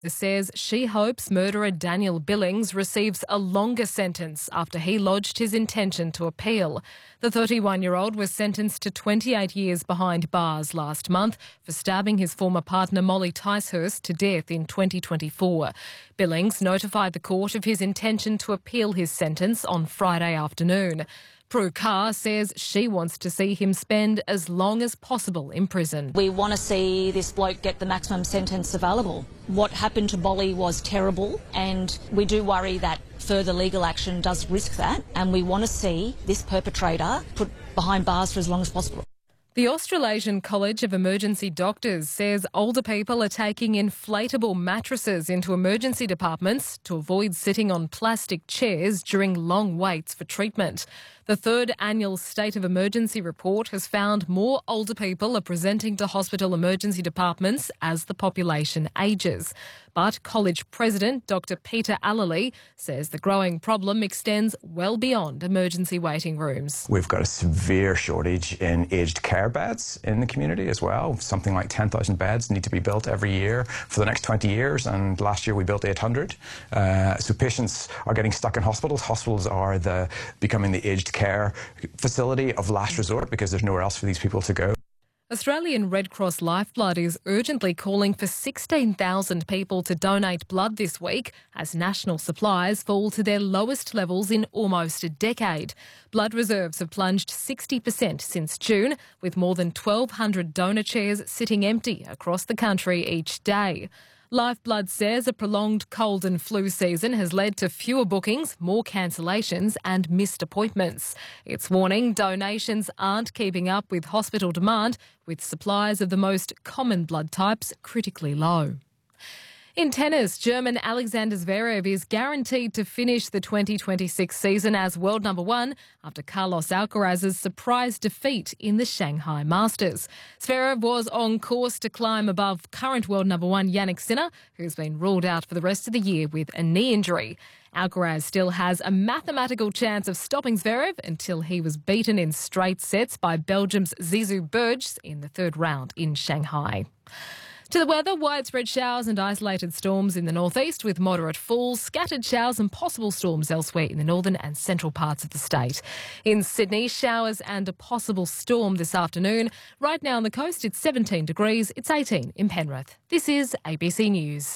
says she hopes murderer Daniel Billings receives a longer sentence after he lodged his intention to appeal. The 31-year-old was sentenced to 28 years behind bars last month for stabbing his former partner Molly Ticehurst to death in 2024. Billings notified the court of his intention to appeal his sentence on Friday afternoon. Prue Carr says she wants to see him spend as long as possible in prison. We want to see this bloke get the maximum sentence available. What happened to Bolly was terrible, and we do worry that further legal action does risk that, and we want to see this perpetrator put behind bars for as long as possible. The Australasian College of Emergency Doctors says older people are taking inflatable mattresses into emergency departments to avoid sitting on plastic chairs during long waits for treatment. The third annual State of Emergency report has found more older people are presenting to hospital emergency departments as the population ages. But college president Dr Peter Allerley says the growing problem extends well beyond emergency waiting rooms. We've got a severe shortage in aged care beds in the community as well. Something like 10,000 beds need to be built every year for the next 20 years, and last year we built 800. So patients are getting stuck in hospitals. Hospitals are becoming the aged care facility of last resort because there's nowhere else for these people to go. Australian Red Cross Lifeblood is urgently calling for 16,000 people to donate blood this week as national supplies fall to their lowest levels in almost a decade. Blood reserves have plunged 60% since June, with more than 1,200 donor chairs sitting empty across the country each day. Lifeblood says a prolonged cold and flu season has led to fewer bookings, more cancellations and missed appointments. It's warning donations aren't keeping up with hospital demand, with supplies of the most common blood types critically low. In tennis, German Alexander Zverev is guaranteed to finish the 2026 season as world number one after Carlos Alcaraz's surprise defeat in the Shanghai Masters. Zverev was on course to climb above current world number one Jannik Sinner, who's been ruled out for the rest of the year with a knee injury. Alcaraz still has a mathematical chance of stopping Zverev until he was beaten in straight sets by Belgium's Zizou Bergs in the third round in Shanghai. To the weather, widespread showers and isolated storms in the northeast with moderate falls, scattered showers and possible storms elsewhere in the northern and central parts of the state. In Sydney, showers and a possible storm this afternoon. Right now on the coast, it's 17 degrees. It's 18 in Penrith. This is ABC News.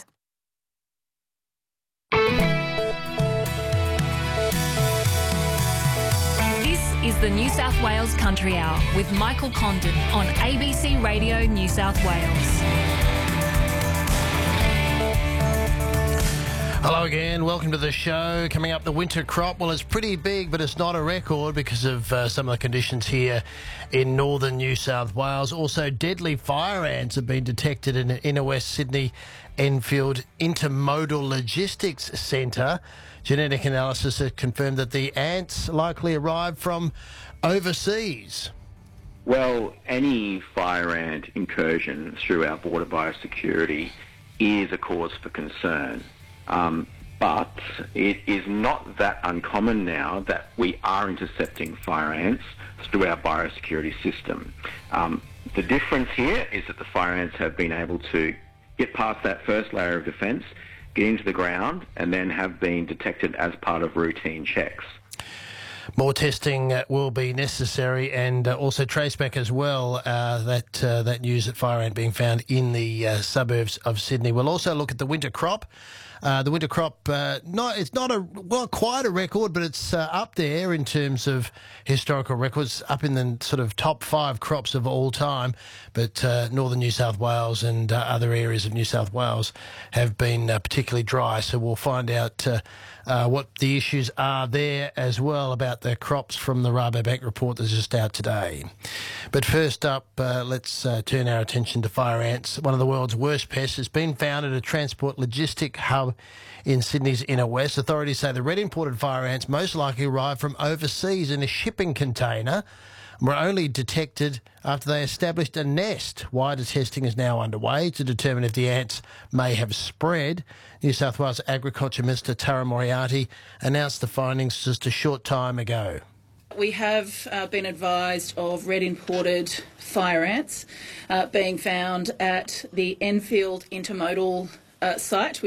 This is the New South Wales Country Hour with Michael Condon on ABC Radio New South Wales. Hello again, welcome to the show. Coming up, the winter crop. Well, it's pretty big, but it's not a record because of some of the conditions here in northern New South Wales. Also, deadly fire ants have been detected in Inner West Sydney Enfield Intermodal Logistics Centre. Genetic analysis has confirmed that the ants likely arrived from overseas. Well, any fire ant incursion through our border biosecurity is a cause for concern. But it is not that uncommon now that we are intercepting fire ants through our biosecurity system. The difference here is that the fire ants have been able to get past that first layer of defence, get into the ground, and then have been detected as part of routine checks. More testing will be necessary, and also traceback as well, that news that fire ant being found in the suburbs of Sydney. We'll also look at the winter crop. The winter crop, it's not quite a record, but it's up there in terms of historical records, up in the sort of top 5 crops of all time. But northern New South Wales and other areas of New South Wales have been particularly dry. So we'll find out what the issues are there as well about the crops from the Rabobank report that's just out today. But first up, let's turn our attention to fire ants. One of the world's worst pests has been found at a transport logistic hub in Sydney's Inner West. Authorities say the red imported fire ants most likely arrived from overseas in a shipping container and were only detected after they established a nest. Wider testing is now underway to determine if the ants may have spread. New South Wales Agriculture Minister Tara Moriarty announced the findings just a short time ago. We have been advised of red imported fire ants being found at the Enfield Intermodal site,